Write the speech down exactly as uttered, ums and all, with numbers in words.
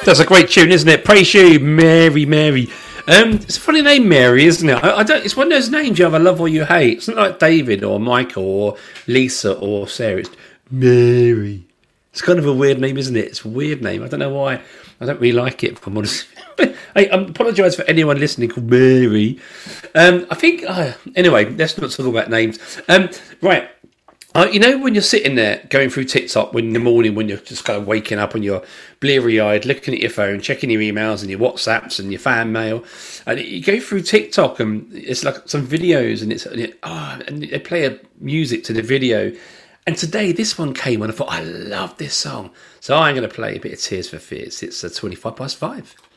That's a great tune, isn't it? Praise you, Mary, Mary. Um, it's a funny name, Mary, isn't it? I, I don't. It's one of those names you either love or you hate. It's not like David or Michael or Lisa or Sarah. It's Mary. It's kind of a weird name, isn't it? It's a weird name. I don't know why. I don't really like it, if I'm honest. I apologise for anyone listening called Mary. Um, I think... Uh, anyway, let's not talk about names. Um, right. Uh, you know when you're sitting there going through TikTok when in the morning when you're just kind of waking up and you're bleary-eyed, looking at your phone, checking your emails and your WhatsApps and your fan mail, and you go through TikTok and it's like some videos and it's and it, oh, and they play a music to the video. And today this one came and I thought, I love this song. So I'm going to play a bit of Tears for Fears. It's uh, twenty-five past five.